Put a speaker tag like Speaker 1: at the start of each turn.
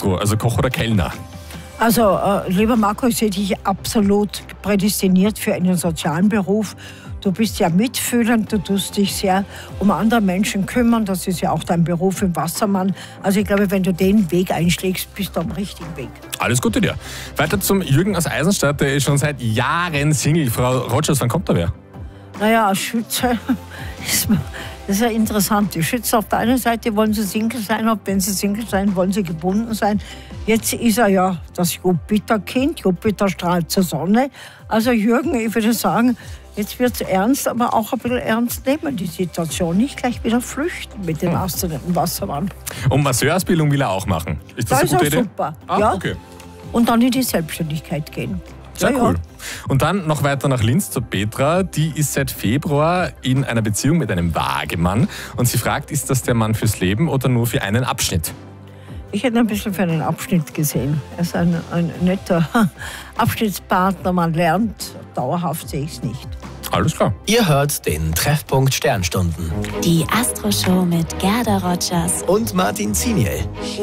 Speaker 1: Gastro, also Koch oder Kellner?
Speaker 2: Also, lieber Marco, ich sehe dich absolut prädestiniert für einen sozialen Beruf. Du bist ja mitfühlend, du tust dich sehr um andere Menschen kümmern. Das ist ja auch dein Beruf im Wassermann. Also ich glaube, wenn du den Weg einschlägst, bist du am richtigen Weg.
Speaker 1: Alles Gute dir. Weiter zum Jürgen aus Eisenstadt, der ist schon seit Jahren Single. Frau Rogers, wann kommt da wer?
Speaker 2: Naja, als Schütze das ist ja interessant. Die Schütze auf der einen Seite wollen sie Single sein, und wenn sie Single sein, wollen sie gebunden sein. Jetzt ist er ja das Jupiterkind. Jupiter strahlt zur Sonne. Also Jürgen, ich würde sagen, jetzt wird es ernst, aber auch ein bisschen ernst nehmen, die Situation. Nicht gleich wieder flüchten mit dem auszunehmen Wassermann.
Speaker 1: Und Masseurausbildung will er auch machen. Ist das eine gute Idee?
Speaker 2: Super.
Speaker 1: Ah,
Speaker 2: ja.
Speaker 1: okay.
Speaker 2: Und dann in die Selbstständigkeit gehen.
Speaker 1: Sehr
Speaker 2: Ja,
Speaker 1: cool.
Speaker 2: ja.
Speaker 1: Und dann noch weiter nach Linz zur Petra. Die ist seit Februar in einer Beziehung mit einem Wagemann. Und sie fragt, ist das der Mann fürs Leben oder nur für einen Abschnitt?
Speaker 2: Ich hätte ein bisschen für einen Abschnitt gesehen. Er ist ein netter Abschnittspartner. Man lernt, dauerhaft sehe ich es nicht.
Speaker 1: Alles klar.
Speaker 3: Ihr hört den Treffpunkt Sternstunden.
Speaker 4: Die Astro-Show mit Gerda Rogers
Speaker 3: Und Martin Ziniel.